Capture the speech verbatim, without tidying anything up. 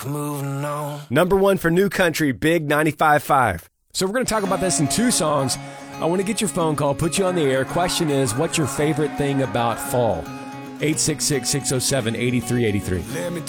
moving on. Number one for New Country, Big ninety-five point five. So we're going to talk about this in two songs. I want to get your phone call, put you on the air. Question is, what's your favorite thing about fall? eight six six, six oh seven, eight three eight three. Let me